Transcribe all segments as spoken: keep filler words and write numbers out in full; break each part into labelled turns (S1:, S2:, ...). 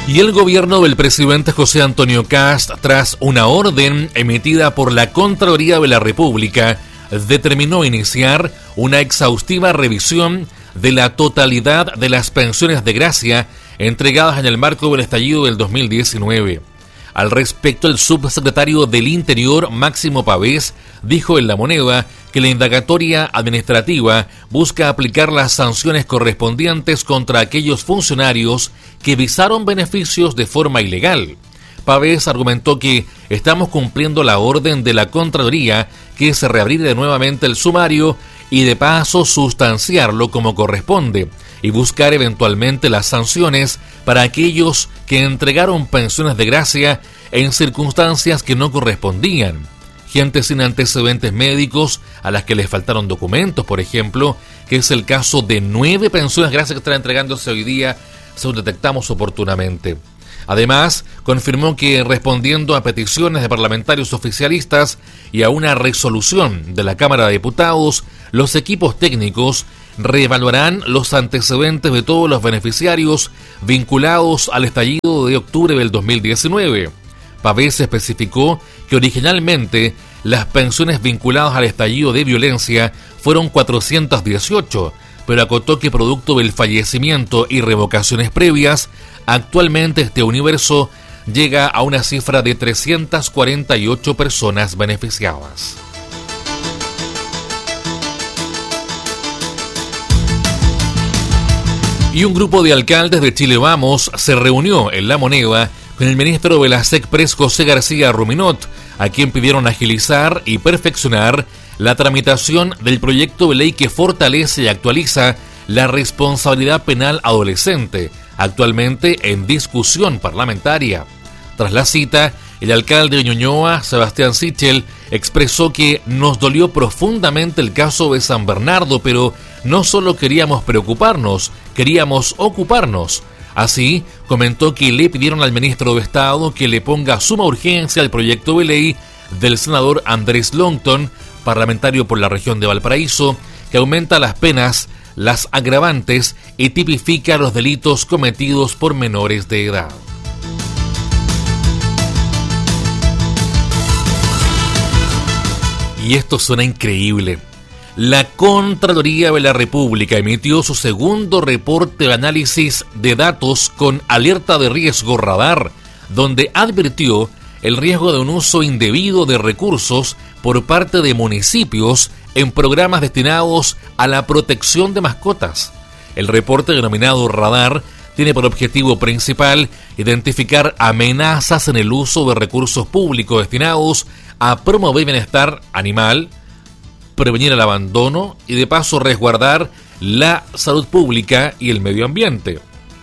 S1: Y el gobierno del presidente José Antonio Kast, tras una orden emitida por la Contraloría de la República, determinó iniciar una exhaustiva revisión de la totalidad de las pensiones de gracia entregadas en el marco del estallido del dos mil diecinueve. Al respecto, el subsecretario del Interior, Máximo Pavés, dijo en La Moneda que la indagatoria administrativa busca aplicar las sanciones correspondientes contra aquellos funcionarios que visaron beneficios de forma ilegal. Pavés argumentó que estamos cumpliendo la orden de la Contraloría, que es reabrir de nuevamente el sumario y de paso sustanciarlo como corresponde y buscar eventualmente las sanciones para aquellos que entregaron pensiones de gracia en circunstancias que no correspondían. Gente sin antecedentes médicos, a las que les faltaron documentos, por ejemplo, que es el caso de nueve pensiones de gracia que están entregándose hoy día, según detectamos oportunamente. Además, confirmó que respondiendo a peticiones de parlamentarios oficialistas y a una resolución de la Cámara de Diputados, los equipos técnicos reevaluarán los antecedentes de todos los beneficiarios vinculados al estallido de octubre del dos mil diecinueve. Pavés especificó que originalmente las pensiones vinculadas al estallido de violencia fueron cuatrocientas dieciocho, pero acotó que producto del fallecimiento y revocaciones previas, actualmente este universo llega a una cifra de trescientas cuarenta y ocho personas beneficiadas. Y un grupo de alcaldes de Chile Vamos se reunió en La Moneda con el ministro de la SECPRES, José García Ruminot, a quien pidieron agilizar y perfeccionar la tramitación del proyecto de ley que fortalece y actualiza la responsabilidad penal adolescente, actualmente en discusión parlamentaria. Tras la cita, el alcalde de Ñuñoa, Sebastián Sichel, expresó que nos dolió profundamente el caso de San Bernardo, pero no solo queríamos preocuparnos, queríamos ocuparnos. Así, comentó que le pidieron al ministro de Estado que le ponga suma urgencia al proyecto de ley del senador Andrés Longton, parlamentario por la región de Valparaíso, que aumenta las penas, las agravantes y tipifica los delitos cometidos por menores de edad. Y esto suena increíble. La Contraloría de la República emitió su segundo reporte de análisis de datos con alerta de riesgo radar, donde advirtió el riesgo de un uso indebido de recursos por parte de municipios en programas destinados a la protección de mascotas. El reporte denominado Radar tiene por objetivo principal identificar amenazas en el uso de recursos públicos destinados a promover bienestar animal, prevenir el abandono y de paso resguardar la salud pública y el medio ambiente.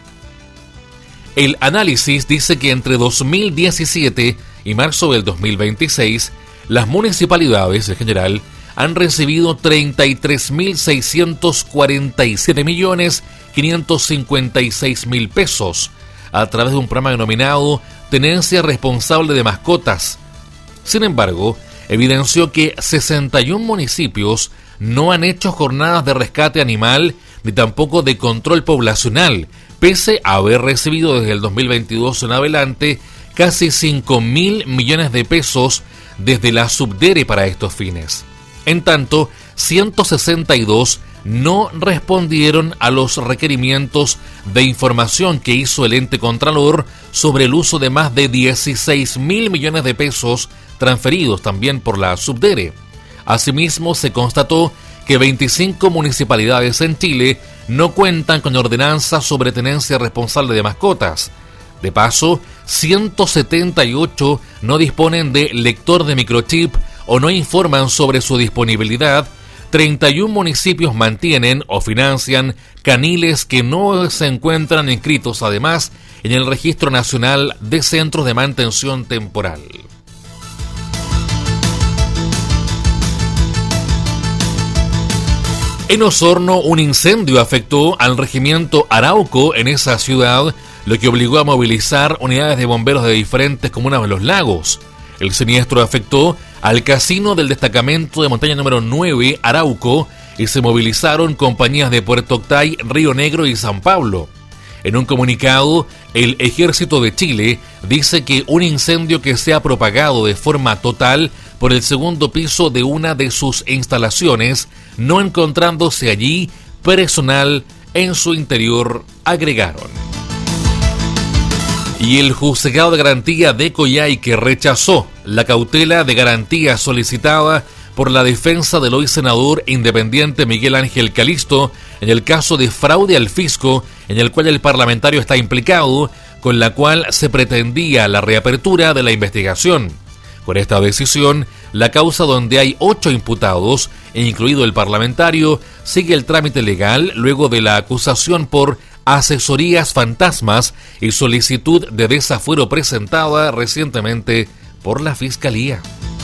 S1: El análisis dice que entre dos mil diecisiete y marzo del dos mil veintiséis, las municipalidades en general han recibido treinta y tres mil seiscientos cuarenta y siete millones quinientos cincuenta y seis mil pesos a través de un programa denominado Tenencia Responsable de Mascotas. Sin embargo, evidenció que sesenta y uno municipios no han hecho jornadas de rescate animal ni tampoco de control poblacional, pese a haber recibido desde el dos mil veintidós en adelante casi cinco mil millones de pesos desde la Subdere para estos fines. En tanto, ciento sesenta y dos no respondieron a los requerimientos de información que hizo el ente contralor sobre el uso de más de dieciséis mil millones de pesos transferidos también por la Subdere. Asimismo, se constató que veinticinco municipalidades en Chile no cuentan con ordenanzas sobre tenencia responsable de mascotas. De paso, ciento setenta y ocho no disponen de lector de microchip o no informan sobre su disponibilidad. treinta y uno municipios mantienen o financian caniles que no se encuentran inscritos además en el Registro Nacional de Centros de Mantención Temporal. En Osorno, un incendio afectó al regimiento Arauco en esa ciudad, lo que obligó a movilizar unidades de bomberos de diferentes comunas de los lagos. El siniestro afectó al casino del destacamento de montaña número nueve, Arauco, y se movilizaron compañías de Puerto Octay, Río Negro y San Pablo. En un comunicado, el Ejército de Chile dice que un incendio que se ha propagado de forma total por el segundo piso de una de sus instalaciones, no encontrándose allí personal en su interior, agregaron. Y el Juzgado de Garantía de Coyhaique rechazó la cautela de garantía solicitada por la defensa del hoy senador independiente Miguel Ángel Calisto en el caso de fraude al fisco en el cual el parlamentario está implicado, con la cual se pretendía la reapertura de la investigación. Con esta decisión, la causa donde hay ocho imputados, incluido el parlamentario, sigue el trámite legal luego de la acusación por asesorías fantasmas y solicitud de desafuero presentada recientemente por la Fiscalía.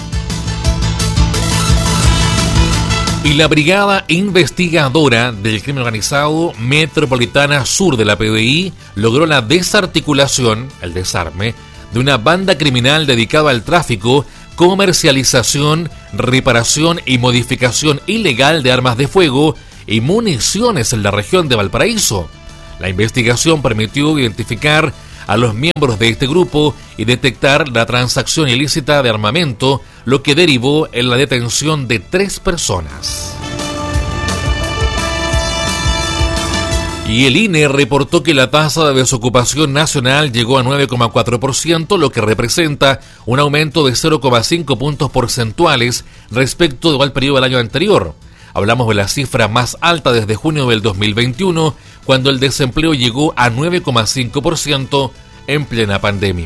S1: Y la Brigada Investigadora del Crimen Organizado Metropolitana Sur de la P D I logró la desarticulación, el desarme, de una banda criminal dedicada al tráfico, comercialización, reparación y modificación ilegal de armas de fuego y municiones en la región de Valparaíso. La investigación permitió identificar a los miembros de este grupo y detectar la transacción ilícita de armamento, lo que derivó en la detención de tres personas. Y el I N E reportó que la tasa de desocupación nacional llegó a nueve coma cuatro por ciento, lo que representa un aumento de cero coma cinco puntos porcentuales respecto al periodo del año anterior. Hablamos de la cifra más alta desde junio del dos mil veintiuno, cuando el desempleo llegó a nueve coma cinco por ciento en plena pandemia.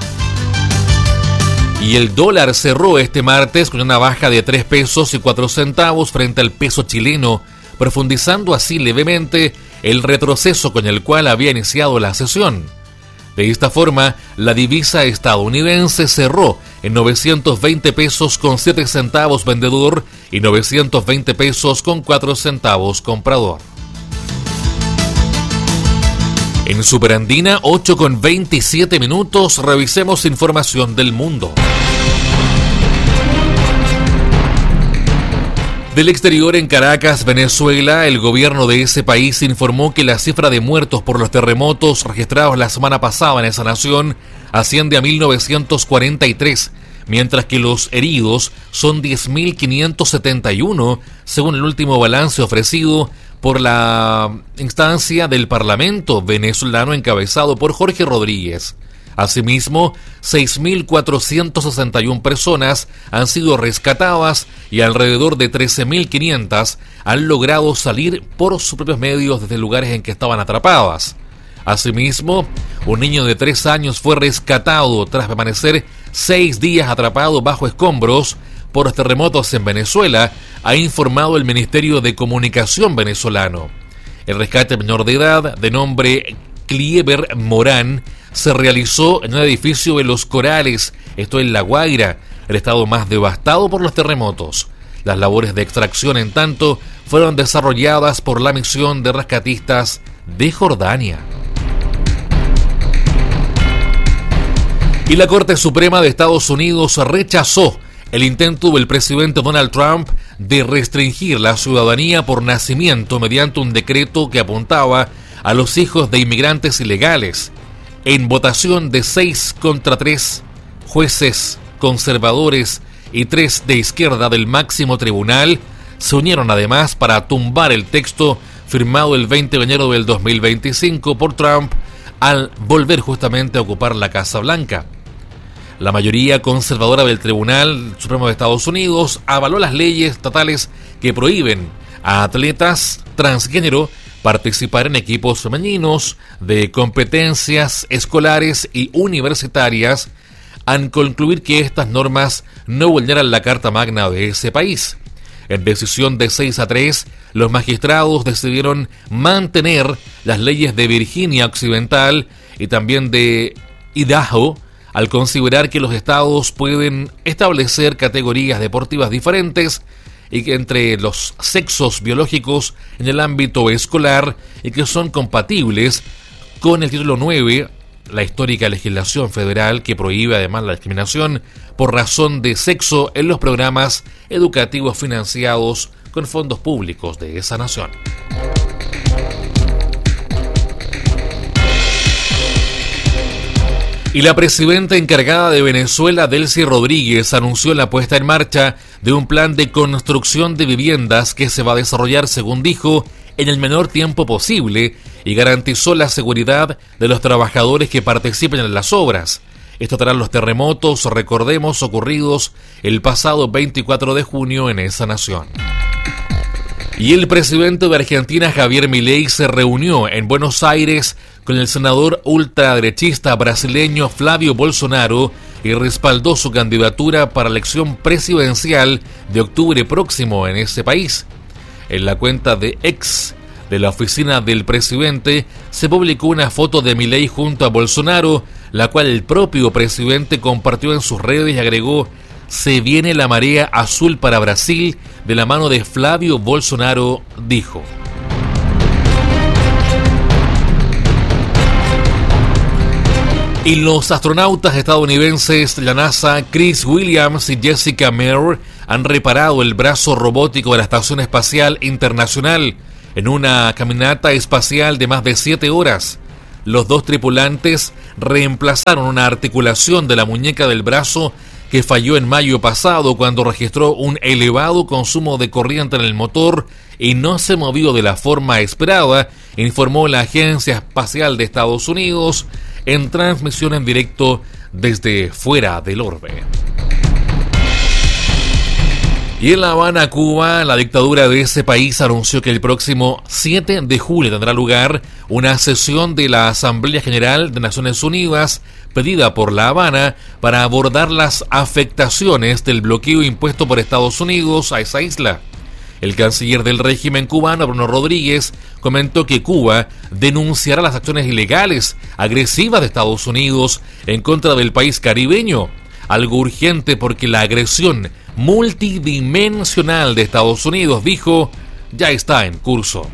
S1: Y el dólar cerró este martes con una baja de tres pesos y cuatro centavos frente al peso chileno, profundizando así levemente el retroceso con el cual había iniciado la sesión. De esta forma, la divisa estadounidense cerró en novecientos veinte pesos con siete centavos vendedor y novecientos veinte pesos con cuatro centavos comprador. En Superandina, ocho con veintisiete minutos, revisemos información del mundo. Del exterior, en Caracas, Venezuela, el gobierno de ese país informó que la cifra de muertos por los terremotos registrados la semana pasada en esa nación asciende a mil novecientos cuarenta y tres, mientras que los heridos son diez mil quinientos setenta y uno, según el último balance ofrecido por la instancia del Parlamento venezolano encabezado por Jorge Rodríguez. Asimismo, seis mil cuatrocientas sesenta y una personas han sido rescatadas y alrededor de trece mil quinientas han logrado salir por sus propios medios desde lugares en que estaban atrapadas. Asimismo, un niño de tres años fue rescatado tras permanecer seis días atrapado bajo escombros por los terremotos en Venezuela, ha informado el Ministerio de Comunicación venezolano. El rescate menor de edad, de nombre Clieber Morán, se realizó en un edificio de Los Corales, esto en La Guaira, el estado más devastado por los terremotos. Las labores de extracción, en tanto, fueron desarrolladas por la misión de rescatistas de Jordania. Y la Corte Suprema de Estados Unidos rechazó el intento del presidente Donald Trump de restringir la ciudadanía por nacimiento mediante un decreto que apuntaba a los hijos de inmigrantes ilegales. En votación de seis contra tres, jueces conservadores y tres de izquierda del máximo tribunal se unieron además para tumbar el texto firmado el veinte de enero del dos mil veinticinco por Trump al volver justamente a ocupar la Casa Blanca. La mayoría conservadora del Tribunal Supremo de Estados Unidos avaló las leyes estatales que prohíben a atletas transgénero participar en equipos femeninos de competencias escolares y universitarias, al concluir que estas normas no vulneran la Carta Magna de ese país. En decisión de seis a tres, los magistrados decidieron mantener las leyes de Virginia Occidental y también de Idaho, al considerar que los estados pueden establecer categorías deportivas diferentes y que entre los sexos biológicos en el ámbito escolar y que son compatibles con el título nueve, la histórica legislación federal que prohíbe además la discriminación por razón de sexo en los programas educativos financiados con fondos públicos de esa nación. Y la presidenta encargada de Venezuela, Delcy Rodríguez, anunció la puesta en marcha de un plan de construcción de viviendas que se va a desarrollar, según dijo, en el menor tiempo posible, y garantizó la seguridad de los trabajadores que participen en las obras. Esto tras los terremotos, recordemos, ocurridos el pasado veinticuatro de junio en esa nación. Y el presidente de Argentina, Javier Milei, se reunió en Buenos Aires con el senador ultraderechista brasileño Flávio Bolsonaro y respaldó su candidatura para la elección presidencial de octubre próximo en ese país. En la cuenta de X de la oficina del presidente se publicó una foto de Milei junto a Bolsonaro, la cual el propio presidente compartió en sus redes y agregó: "Se viene la marea azul para Brasil", de la mano de Flávio Bolsonaro, dijo. Y los astronautas estadounidenses de la NASA, Chris Williams y Jessica Meir, han reparado el brazo robótico de la Estación Espacial Internacional en una caminata espacial de más de siete horas. Los dos tripulantes reemplazaron una articulación de la muñeca del brazo que falló en mayo pasado cuando registró un elevado consumo de corriente en el motor y no se movió de la forma esperada, informó la Agencia Espacial de Estados Unidos en transmisión en directo desde fuera del orbe. Y en La Habana, Cuba, la dictadura de ese país anunció que el próximo siete de julio tendrá lugar una sesión de la Asamblea General de Naciones Unidas pedida por La Habana para abordar las afectaciones del bloqueo impuesto por Estados Unidos a esa isla. El canciller del régimen cubano, Bruno Rodríguez, comentó que Cuba denunciará las acciones ilegales, agresivas de Estados Unidos en contra del país caribeño, algo urgente porque la agresión multidimensional de Estados Unidos, dijo, ya está en curso.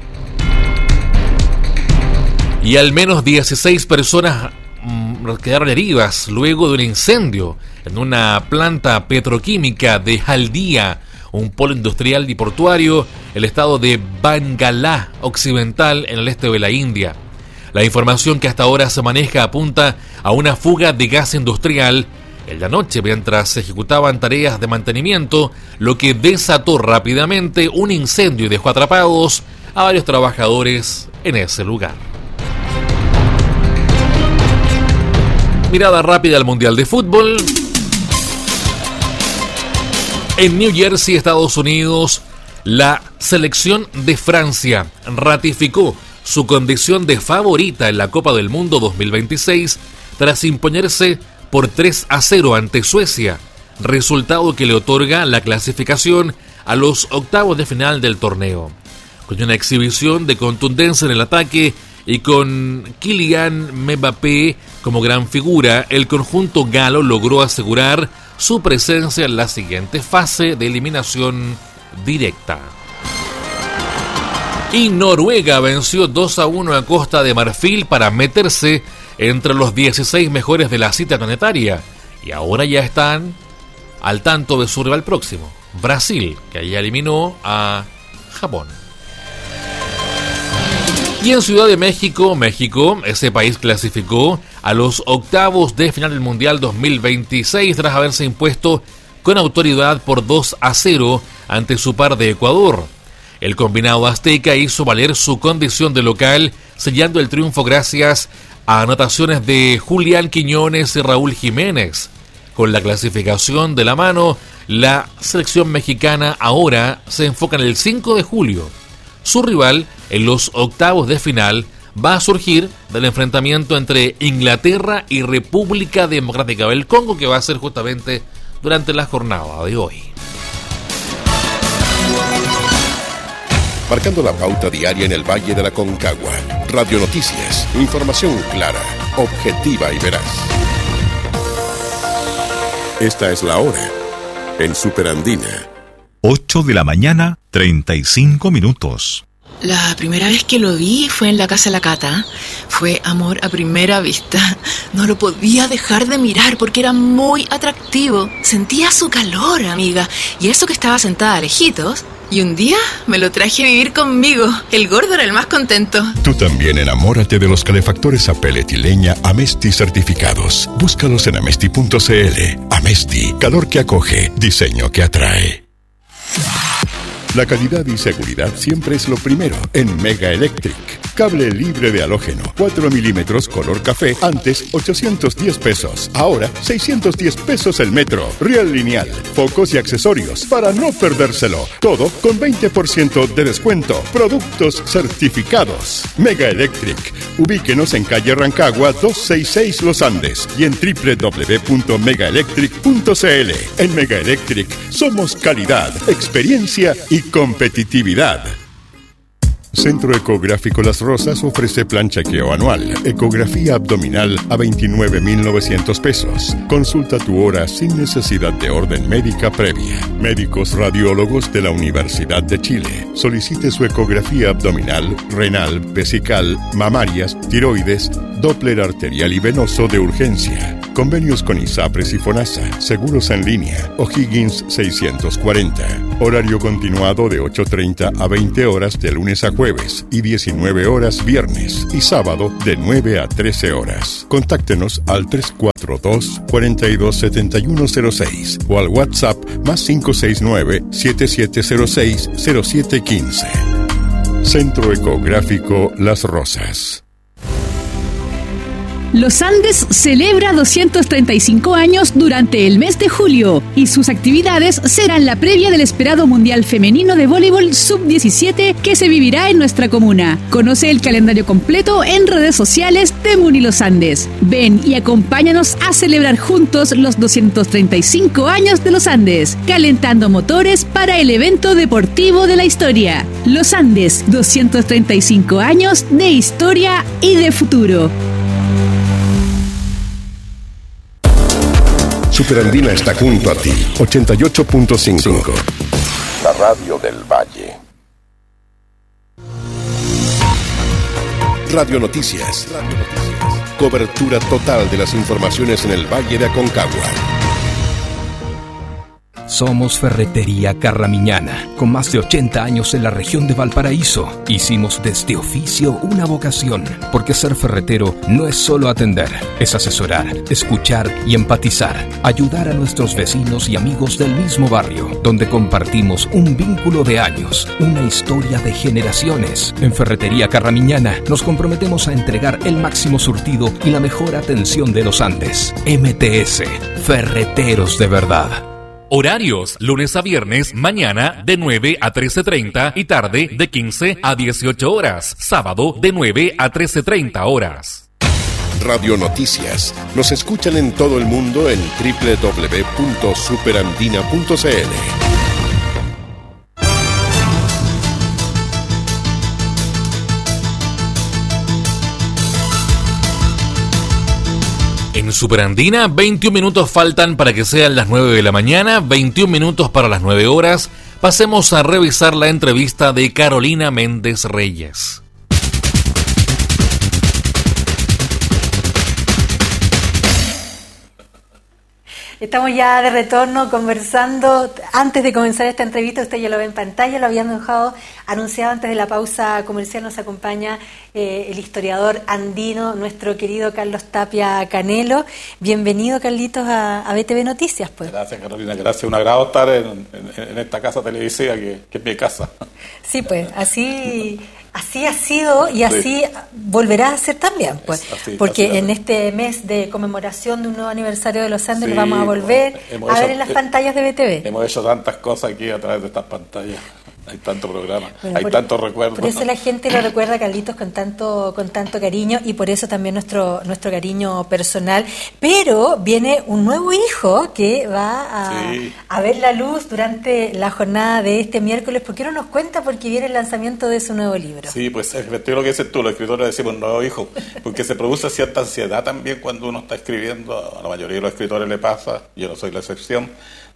S1: Y al menos dieciséis personas mmm, quedaron heridas luego de un incendio en una planta petroquímica de Jaldía, un polo industrial y portuario, el estado de Bangalá Occidental, en el este de la India. La información que hasta ahora se maneja apunta a una fuga de gas industrial en la noche mientras se ejecutaban tareas de mantenimiento, lo que desató rápidamente un incendio y dejó atrapados a varios trabajadores en ese lugar. Mirada rápida al Mundial de Fútbol. En New Jersey, Estados Unidos, la selección de Francia ratificó su condición de favorita en la Copa del Mundo dos mil veintiséis tras imponerse por tres a cero ante Suecia, resultado que le otorga la clasificación a los octavos de final del torneo. Con una exhibición de contundencia en el ataque y con Kylian Mbappé como gran figura, el conjunto galo logró asegurar su presencia en la siguiente fase de eliminación directa. Y Noruega venció dos a uno a Costa de Marfil para meterse entre los dieciséis mejores de la cita planetaria. Y ahora ya están al tanto de su rival próximo, Brasil, que ya eliminó a Japón. Y en Ciudad de México, México, ese país clasificó a los octavos de final del Mundial dos mil veintiséis tras haberse impuesto con autoridad por dos a cero ante su par de Ecuador. El combinado azteca hizo valer su condición de local, sellando el triunfo gracias a anotaciones de Julián Quiñones y Raúl Jiménez. Con la clasificación de la mano, la selección mexicana ahora se enfoca en el cinco de julio. Su rival en los octavos de final va a surgir del enfrentamiento entre Inglaterra y República Democrática del Congo, que va a ser justamente durante la jornada de hoy.
S2: Marcando la pauta diaria en el Valle de la Concagua. Radio Noticias, información clara, objetiva y veraz. Esta es la hora en Super Andina.
S3: ocho de la mañana, treinta y cinco minutos. La primera vez que lo vi fue en la casa de la Cata. Fue amor a primera vista. No lo podía dejar de mirar porque era muy atractivo. Sentía su calor, amiga. Y eso que estaba sentada lejitos. Y un día me lo traje a vivir conmigo. El gordo era el más contento.
S2: Tú también enamórate de los calefactores a pellet y leña Amesti certificados. Búscalos en amesti punto cl. Amesti, calor que acoge, diseño que atrae. La calidad y seguridad siempre es lo primero en Mega Electric. Cable libre de halógeno, cuatro milímetros color café, antes ochocientos diez pesos, ahora seiscientos diez pesos el metro. Riel lineal, focos y accesorios para no perdérselo. Todo con veinte por ciento de descuento. Productos certificados. Mega Electric. Ubíquenos en calle Rancagua doscientos sesenta y seis Los Andes y en doble u doble u doble u punto mega electric punto cl. En Mega Electric somos calidad, experiencia y competitividad. Centro Ecográfico Las Rosas ofrece plan chequeo anual, ecografía abdominal a veintinueve mil novecientos pesos. Consulta tu hora sin necesidad de orden médica previa. Médicos radiólogos de la Universidad de Chile. Solicite su ecografía abdominal, renal, vesical, mamarias, tiroides, Doppler arterial y venoso de urgencia. Convenios con ISAPRES y FONASA. Seguros en línea. O'Higgins seiscientos cuarenta. Horario continuado de ocho treinta a veinte horas de lunes a jueves y diecinueve horas viernes y sábado de nueve a trece horas. Contáctenos al tres cuatro dos, cuatro dos siete uno cero seis o al WhatsApp más cinco seis nueve, siete siete cero seis, cero siete uno cinco. Centro Ecográfico Las Rosas.
S4: Los Andes celebra doscientos treinta y cinco años durante el mes de julio y sus actividades serán la previa del esperado Mundial Femenino de Voleibol sub diecisiete que se vivirá en nuestra comuna. Conoce el calendario completo en redes sociales de Muni Los Andes. Ven y acompáñanos a celebrar juntos los doscientos treinta y cinco años de Los Andes, calentando motores para el evento deportivo de la historia. Los Andes, doscientos treinta y cinco años de historia y de futuro.
S2: Superandina está junto a ti. ochenta y ocho punto cinco. La radio del Valle. Radio Noticias. Radio Noticias. Cobertura total de las informaciones en el Valle de Aconcagua.
S5: Somos Ferretería Carramiñana, con más de ochenta años en la región de Valparaíso. Hicimos de este oficio una vocación, porque ser ferretero no es solo atender, es asesorar, escuchar y empatizar, ayudar a nuestros vecinos y amigos del mismo barrio, donde compartimos un vínculo de años, una historia de generaciones. En Ferretería Carramiñana nos comprometemos a entregar el máximo surtido y la mejor atención de los Andes. M T S, Ferreteros de verdad.
S1: Horarios, lunes a viernes, mañana de nueve a trece treinta y tarde de quince a dieciocho horas. Sábado de nueve a trece treinta horas.
S2: Radio Noticias. Nos escuchan en todo el mundo en doble u doble u doble u punto superandina punto cl.
S1: En Superandina, veintiún minutos faltan para que sean las nueve de la mañana, veintiún minutos para las nueve horas. Pasemos a revisar la entrevista de Carolina Méndez Reyes.
S6: Estamos ya de retorno conversando. Antes de comenzar esta entrevista, usted ya lo ve en pantalla, lo habían dejado anunciado antes de la pausa comercial. Nos acompaña eh, el historiador andino, nuestro querido Carlos Tapia Canelo. Bienvenido, Carlitos, a, a B T V Noticias. Pues.
S7: Gracias, Carolina. Gracias. Un agrado estar en, en, en esta casa televisiva que, que es mi casa. Sí,
S6: pues, así... Así ha sido y así sí. volverá a ser también, pues, así, porque así en este mes de conmemoración de un nuevo aniversario de los Andes sí, lo vamos a volver a ver hecho, en las eh, pantallas de B T V.
S7: Hemos hecho tantas cosas aquí a través de estas pantallas. Hay tanto programa, bueno, hay
S6: por,
S7: tantos recuerdos.
S6: Por eso la gente lo recuerda, Carlitos, con tanto con tanto cariño y por eso también nuestro nuestro cariño personal. Pero viene un nuevo hijo que va a, sí. a ver la luz durante la jornada de este miércoles. ¿Por qué no nos cuenta? Porque viene el lanzamiento de su nuevo libro.
S7: Sí, pues efectivamente lo que dices tú, los escritores decimos nuevo hijo, porque se produce cierta ansiedad también cuando uno está escribiendo. A la mayoría de los escritores le pasa, yo no soy la excepción,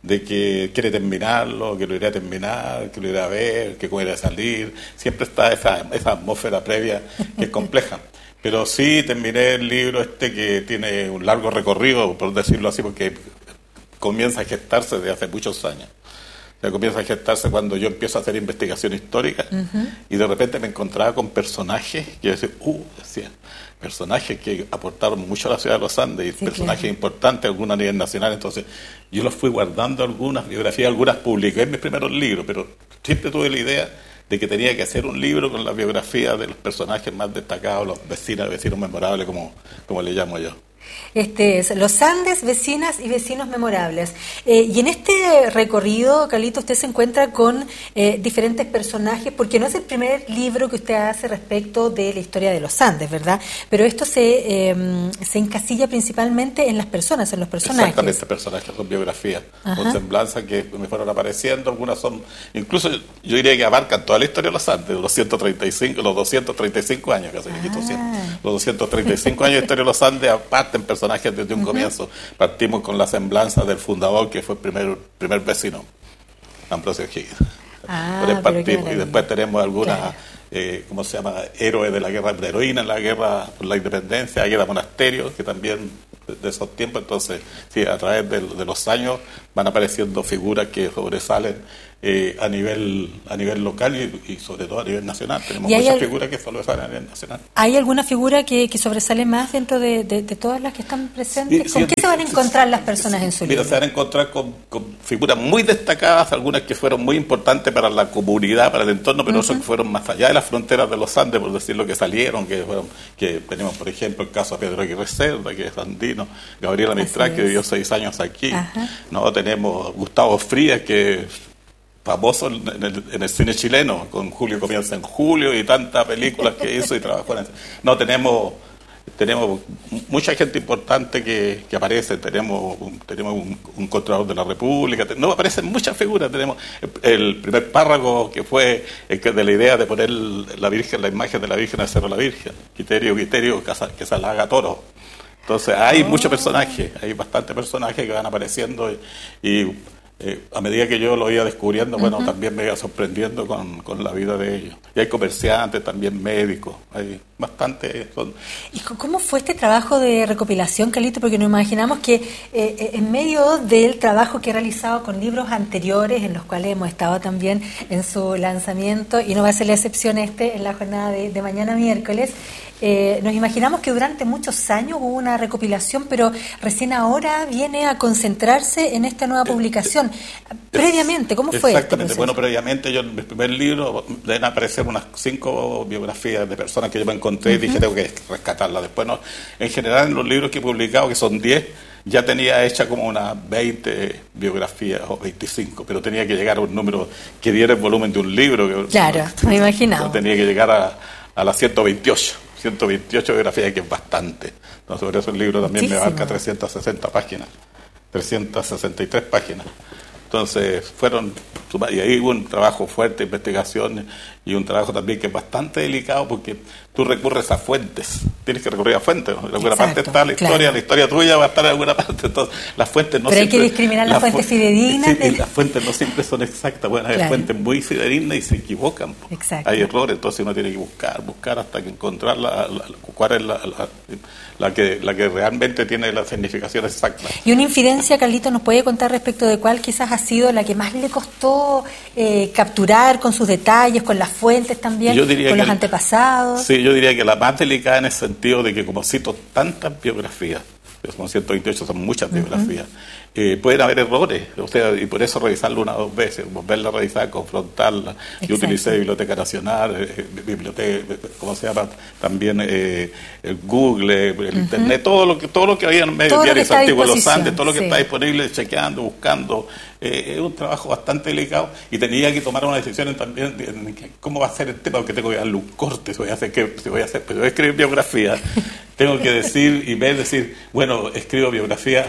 S7: de que quiere terminarlo, que lo irá a terminar, que lo irá a ver, que cómo irá a salir. Siempre está esa, esa atmósfera previa que es compleja. Pero sí terminé el libro este que tiene un largo recorrido, por decirlo así, porque comienza a gestarse desde hace muchos años. O sea, comienza a gestarse cuando yo empiezo a hacer investigación histórica, uh-huh. y de repente me encontraba con personajes que yo decía, uh, decía, personajes que aportaron mucho a la ciudad de los Andes, y sí, personajes claro. importantes, algunos a nivel nacional. Entonces yo los fui guardando, algunas biografías, algunas publiqué en mis primeros libros, pero siempre tuve la idea de que tenía que hacer un libro con la biografía de los personajes más destacados, los vecinos, vecinos memorables, como, como le llamo yo.
S6: Este es Los Andes, vecinas y vecinos memorables. Eh, y en este recorrido, Carlito, usted se encuentra con eh, diferentes personajes, porque no es el primer libro que usted hace respecto de la historia de los Andes, ¿verdad? Pero esto se, eh, se encasilla principalmente en las personas, en los personajes.
S7: Exactamente, personajes, son biografías, Ajá. con semblanzas que me fueron apareciendo. Algunas son, incluso yo diría que abarcan toda la historia de los Andes, los ciento treinta y cinco, los doscientos treinta y cinco años, casi ah. los doscientos treinta y cinco años de historia de los Andes, aparte en personajes desde un uh-huh. comienzo. Partimos con la semblanza del fundador, que fue el primer, primer vecino, Ambrosio Higgins.
S6: Ah,
S7: Por él partimos, y después tenemos algunas, claro. eh, ¿cómo se llama?, héroes de la guerra, de heroína en la guerra por la independencia, la guerra monasterio, que también de, de esos tiempos. Entonces, sí, a través de, de los años van apareciendo figuras que sobresalen eh, a nivel a nivel local y, y sobre todo a nivel nacional. Tenemos muchas al... figuras que sobresalen a nivel nacional.
S6: ¿Hay alguna figura que, que sobresale más dentro de, de, de todas las que están presentes? Sí, ¿Con sí, qué sí, se van a encontrar sí, las personas sí, en su
S7: mira,
S6: libro?
S7: Se van a encontrar con, con figuras muy destacadas, algunas que fueron muy importantes para la comunidad, para el entorno, pero uh-huh. otras que fueron más allá de las fronteras de los Andes, por decirlo, que salieron, que fueron, que tenemos, por ejemplo, el caso de Pedro Aguirre Cerda, que es andino, Gabriela Mistral, que vivió seis años aquí. Ajá. No, tenemos Gustavo Frías, que famoso en el, en el cine chileno, con Julio comienza en julio y tantas películas que hizo y trabajó en eso. No, tenemos tenemos mucha gente importante que, que aparece, tenemos un, tenemos un, un Contralor de la República, no, aparecen muchas figuras. Tenemos el, el primer párroco que fue el que de la idea de poner la Virgen, la imagen de la Virgen al Cerro de la Virgen, Quiterio, Quiterio, que se la haga Toro. Entonces hay oh. muchos personajes, hay bastantes personajes que van apareciendo y, y Eh, a medida que yo lo iba descubriendo, bueno, uh-huh. también me iba sorprendiendo con, con la vida de ellos. Y hay comerciantes, también médicos, hay bastante. Son...
S6: ¿Y cómo fue este trabajo de recopilación, Carlito? Porque nos imaginamos que eh, en medio del trabajo que he realizado con libros anteriores, en los cuales hemos estado también en su lanzamiento, y no va a ser la excepción este en la jornada de, de mañana miércoles, Eh, nos imaginamos que durante muchos años hubo una recopilación, pero recién ahora viene a concentrarse en esta nueva publicación. Previamente, ¿cómo fue?
S7: Exactamente, este bueno, previamente yo en mi primer libro deben aparecer unas cinco biografías de personas que yo me encontré uh-huh. y dije, tengo que rescatarlas. Después, no, en general, en los libros que he publicado, que son diez, ya tenía hecha como unas veinte biografías o veinticinco, pero tenía que llegar a un número que diera el volumen de un libro. Que,
S6: claro, no, me imaginaba.
S7: Tenía que llegar a, a las ciento veintiocho. ciento veintiocho biografías, que es bastante. Entonces, por eso el libro también Muchísimo. me abarca trescientas sesenta páginas, trescientas sesenta y tres páginas. Entonces, fueron, y ahí hubo un trabajo fuerte, investigación, y un trabajo también que es bastante delicado, porque tú recurres a fuentes, tienes que recurrir a fuentes, ¿no? En alguna Exacto, parte está la historia, claro. la historia tuya va a estar en alguna parte, entonces las fuentes no
S6: Pero
S7: siempre...
S6: hay que discriminar las fuentes fu- fidedignas.
S7: Sí, de... las fuentes no siempre son exactas, bueno, hay claro. fuentes muy fidedignas y se equivocan,
S6: Exacto.
S7: hay errores, entonces uno tiene que buscar, buscar hasta que encontrar la, la, cuál es la, la, la, que, la que realmente tiene la significación exacta.
S6: Y una infidencia, Carlito, ¿nos puede contar respecto de cuál quizás ha sido la que más le costó eh, capturar con sus detalles, con las fuentes también, con los antepasados?
S7: Sí, yo diría que la más delicada en el sentido de que, como cito tantas biografías, como ciento veintiocho son muchas uh-huh. biografías, eh, pueden haber errores, o sea, y por eso revisarlo una o dos veces, volverla a revisar, confrontarla. Exacto. Yo utilicé Biblioteca Nacional, eh, biblioteca, ¿cómo se llama? También eh, el Google, el uh-huh. Internet, todo lo que todo lo que había en medios diarios antiguos, los Andes, todo lo que sí. está disponible, chequeando, buscando. Eh, es un trabajo bastante delicado y tenía que tomar una decisión también de, de, de cómo va a ser el tema, porque tengo que darle un corte, si voy a hacer, que, si voy a hacer, pero voy a escribir biografía, tengo que decir y ver, decir, bueno, escribo biografía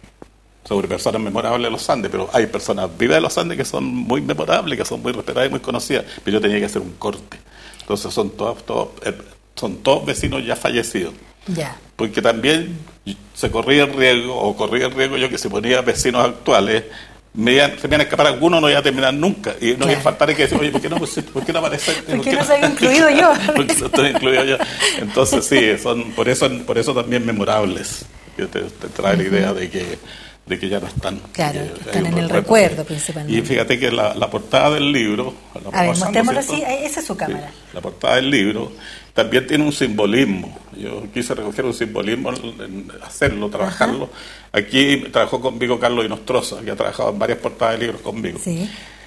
S7: sobre personas memorables de los Andes, pero hay personas vivas de los Andes que son muy memorables, que son muy respetadas y muy conocidas, pero yo tenía que hacer un corte. Entonces son todos, todos eh, son todos vecinos ya fallecidos.
S6: Ya.
S7: Porque también se corría el riesgo, o corría el riesgo yo que si ponía vecinos actuales, me iban, se me iban a escapar algunos, no iba a terminar nunca. Y no
S6: Claro.
S7: iba a faltar que decir, oye, ¿por qué no, ¿por qué no aparece?
S6: ¿Por qué no se había incluido yo?
S7: Porque no estoy incluido yo. Entonces, sí, son por eso por eso también memorables. Yo te, te trae la idea de que de que ya no están.
S6: Claro,
S7: que
S6: que están
S7: hay
S6: en
S7: un
S6: el
S7: recuerdo,
S6: recuerdo
S7: sí.
S6: principalmente.
S7: Y fíjate que la, la portada del libro... la
S6: A ver,
S7: pasamos,
S6: mostrémoslo
S7: ¿cierto?
S6: así, esa es su cámara.
S7: Sí, la portada del libro también tiene un simbolismo. Yo quise recoger un simbolismo, en hacerlo, trabajarlo. Ajá. Aquí trabajó conmigo Carlos Inostroza, que ha trabajado en varias portadas de libros conmigo.
S6: Sí.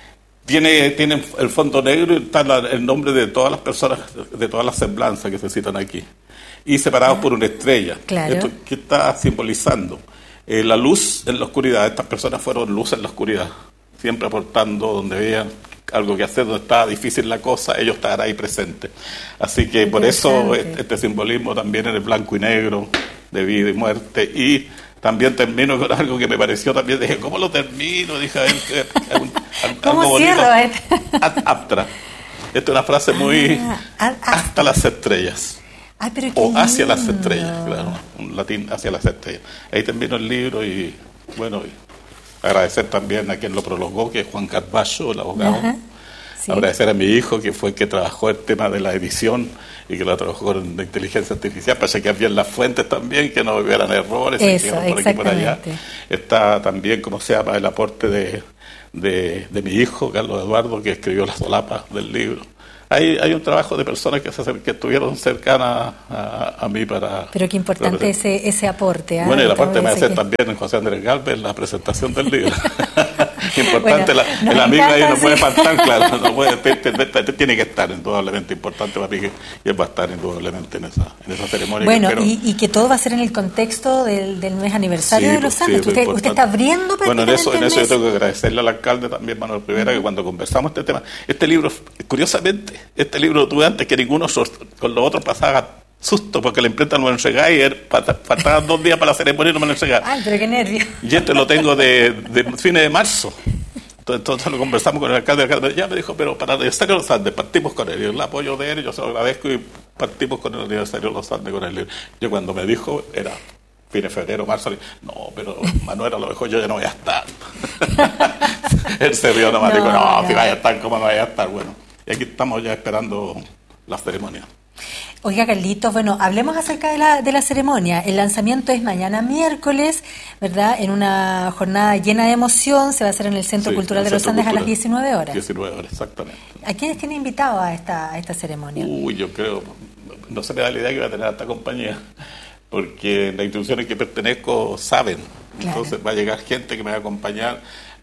S7: Tiene, tiene el fondo negro y está la, el nombre de todas las personas, de todas las semblanzas que se citan aquí. Y separados ah, por una estrella.
S6: Claro.
S7: Esto, ¿qué está simbolizando? Eh, la luz en la oscuridad. Estas personas fueron luz en la oscuridad, siempre aportando donde veían algo que hacer, donde estaba difícil la cosa, ellos estaban ahí presentes. Así que por eso este, este simbolismo también en el blanco y negro, de vida y muerte. Y también termino con algo que me pareció también, dije, ¿cómo lo termino? Dije, a un,
S6: ¿cómo
S7: algo
S6: cierro?
S7: bonito. Ad aptra. Esta es una frase muy... Ah, hasta las estrellas.
S6: Ay, pero
S7: o
S6: lindo.
S7: Hacia las estrellas, claro, un latín, hacia las estrellas. Ahí termino el libro y, bueno, y agradecer también a quien lo prologó, que es Juan Carballo, el abogado. Ajá, sí. Agradecer a mi hijo, que fue el que trabajó el tema de la edición y que lo trabajó con la inteligencia artificial, para chequear bien las fuentes también, que no hubieran errores.
S6: Eso,
S7: por aquí por allá. Está también, como se llama, el aporte de, de, de mi hijo, Carlos Eduardo, que escribió la solapa del libro. Hay, hay un trabajo de personas que, se, que estuvieron cercanas a, a mí para...
S6: Pero qué importante ese, ese aporte. ¿eh?
S7: Bueno, y la parte me hace que... también en José Andrés Galvez, la presentación del libro. Importante, bueno, la, el amigo ahí no sí. puede faltar, claro, no puede, te, te, te, te, tiene que estar indudablemente, importante para mí que y él va a estar indudablemente en esa, en esa ceremonia.
S6: Bueno,
S7: que
S6: y, y que todo va a ser en el contexto del, del mes aniversario sí, de los Andes. Sí, usted, usted está abriendo
S7: Bueno, en eso, en eso yo tengo que agradecerle al alcalde también, Manuel Rivera, uh-huh. que cuando conversamos este tema, este libro, curiosamente, este libro lo tuve antes que ninguno, con los otros pasaba susto porque la imprenta no me lo entregaba y faltaban dos días para la ceremonia y no me lo entregaba.
S6: Ay, pero qué nervio.
S7: Y este lo tengo de, de fines de marzo. Entonces, entonces lo conversamos con el alcalde, el alcalde ya me dijo, pero para el aniversario de los Andes partimos con él. Y el apoyo de él, yo se lo agradezco y partimos con el aniversario de los Andes con él. Yo cuando me dijo, era fin de febrero, marzo, le dije, no, pero Manuel, a lo mejor yo ya no voy a estar. Él se rió nomás, no, dijo, no, no, si vaya a estar, ¿cómo no vaya a estar? Bueno, y aquí estamos ya esperando la ceremonia.
S6: Oiga, Carlitos, bueno, hablemos acerca de la, de la ceremonia. El lanzamiento es mañana miércoles, ¿verdad? En una jornada llena de emoción, se va a hacer en el Centro sí, Cultural de los Andes Cultural, a las diecinueve horas.
S7: diecinueve horas, exactamente.
S6: ¿A quiénes tiene invitado a esta, a esta ceremonia?
S7: Uy, yo creo, no se me da la idea que va a tener esta compañía, porque las instituciones que pertenezco saben, claro. Entonces va a llegar gente que me va a acompañar.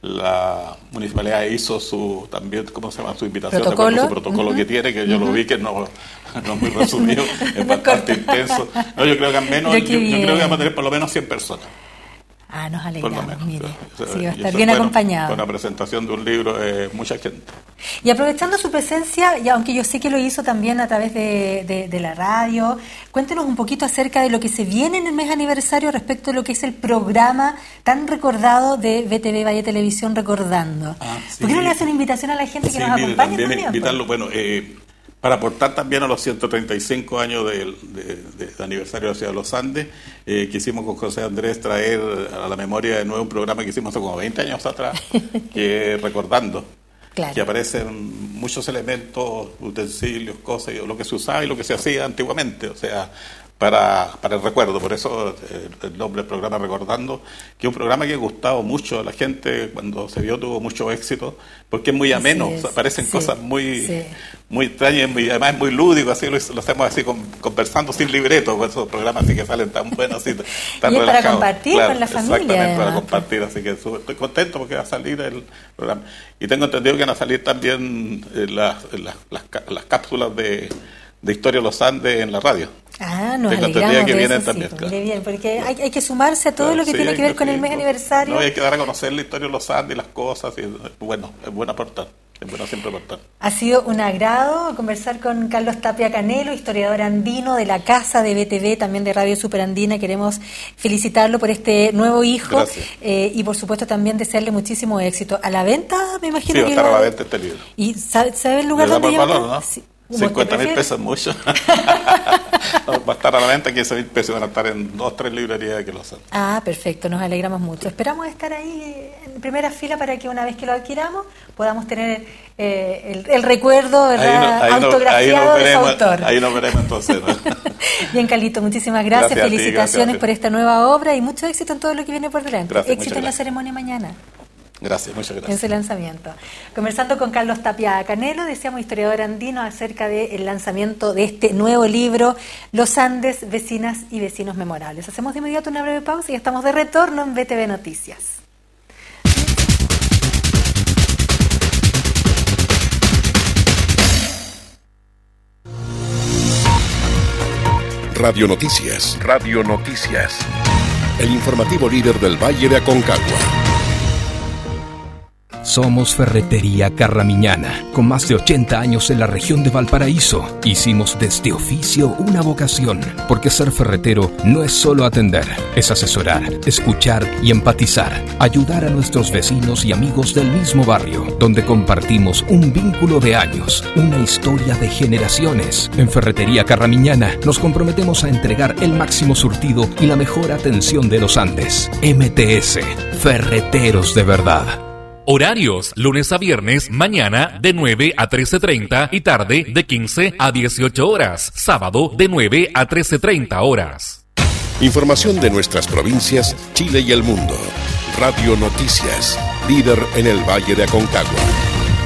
S7: La municipalidad hizo su también, ¿cómo se llama? Su invitación,
S6: ¿Protocolo?
S7: Su protocolo uh-huh. que tiene, que yo uh-huh. lo vi, que no, no es muy resumido, es bastante intenso. No, yo creo que al menos, yo, yo creo que vamos a tener por lo menos cien personas.
S6: Ah, nos alegramos, mire.
S7: O sea,
S6: sí, va a estar bien
S7: bueno,
S6: acompañado.
S7: Con la presentación de un libro, eh, mucha gente.
S6: Y aprovechando su presencia, y aunque yo sé que lo hizo también a través de, de, de la radio, cuéntenos un poquito acerca de lo que se viene en el mes aniversario respecto a lo que es el programa tan recordado de B T V Valle Televisión Recordando. Ah, sí. ¿Por qué no le hace una invitación a la gente que sí, nos mire, acompañe
S7: también?
S6: también
S7: invitarlo, bueno, eh, para aportar también a los ciento treinta y cinco años de, de, de, de aniversario de la Ciudad de los Andes, eh, quisimos con José Andrés traer a la memoria de nuevo un programa que hicimos hace como veinte años atrás, que es Recordando, claro. Que aparecen muchos elementos, utensilios, cosas, lo que se usaba y lo que se hacía antiguamente, o sea, para, para el recuerdo, por eso eh, el nombre del programa Recordando, que es un programa que ha gustado mucho a la gente, cuando se vio tuvo mucho éxito, porque es muy ameno, es, o sea, aparecen sí, cosas muy sí. muy extrañas, muy, además es muy lúdico, así lo, lo hacemos así con, conversando sin libreto, con esos programas así que salen tan buenos, así, tan
S6: y
S7: relajados.
S6: Para compartir claro, con la familia.
S7: Exactamente, para compartir, así que estoy contento porque va a salir el programa. Y tengo entendido que van a salir también eh, las, las, las, las cápsulas de, de Historia de los Andes en la radio.
S6: Ah, nos
S7: Tengo
S6: alegramos
S7: que
S6: de
S7: vienen
S6: eso,
S7: también,
S6: sí,
S7: claro.
S6: bien, porque hay, hay que sumarse a todo claro, lo que
S7: sí,
S6: tiene que ver
S7: que,
S6: con
S7: sí,
S6: el mes
S7: no,
S6: aniversario.
S7: No, hay que dar a conocer la historia de los Andes y las cosas, y, bueno, es bueno aportar. Es bueno siempre aportar.
S6: Ha sido un agrado conversar con Carlos Tapia Canelo, historiador andino de la Casa de B T V, también de Radio Superandina. Queremos felicitarlo por este nuevo hijo eh, y por supuesto también desearle muchísimo éxito. A la venta, me imagino
S7: sí,
S6: que...
S7: Sí, va a estar a la venta este libro.
S6: ¿Y sabe, sabe el lugar donde lleva?
S7: Valor, ¿no?
S6: Sí.
S7: cincuenta mil pesos es mucho. Va a estar a la venta, quince mil pesos van a estar en dos, tres librerías que lo hacen.
S6: Ah, perfecto, nos alegramos mucho. Esperamos estar ahí en primera fila para que una vez que lo adquiramos podamos tener eh, el, el recuerdo, ¿verdad?
S7: Ahí no, ahí
S6: autografiado
S7: no, ahí
S6: de su
S7: veremos,
S6: autor.
S7: Ahí nos veremos entonces, ¿no?
S6: Bien, Carlito, muchísimas gracias.
S7: Gracias a ti,
S6: Felicitaciones
S7: gracias.
S6: por esta nueva obra y mucho éxito en todo lo que viene por delante.
S7: Gracias,
S6: éxito
S7: muchas
S6: en la
S7: gracias.
S6: ceremonia mañana.
S7: Gracias, muchas
S6: En
S7: gracias.
S6: su lanzamiento. Conversando con Carlos Tapia Canelo, decíamos historiador andino, acerca del lanzamiento de este nuevo libro, Los Andes, Vecinas y Vecinos Memorables. Hacemos de inmediato una breve pausa y estamos de retorno en B T V Noticias.
S2: Radio Noticias. Radio Noticias. El informativo líder del Valle de Aconcagua.
S5: Somos Ferretería Carramiñana, con más de ochenta años en la región de Valparaíso. Hicimos de este oficio una vocación, porque ser ferretero no es solo atender, es asesorar, escuchar y empatizar, ayudar a nuestros vecinos y amigos del mismo barrio, donde compartimos un vínculo de años, una historia de generaciones. En Ferretería Carramiñana nos comprometemos a entregar el máximo surtido y la mejor atención de los Andes. M T S, Ferreteros de verdad.
S1: Horarios, lunes a viernes, mañana de nueve a trece treinta y tarde de quince a dieciocho horas. Sábado de nueve a trece treinta horas.
S2: Información de nuestras provincias, Chile y el mundo. Radio Noticias, líder en el Valle de Aconcagua.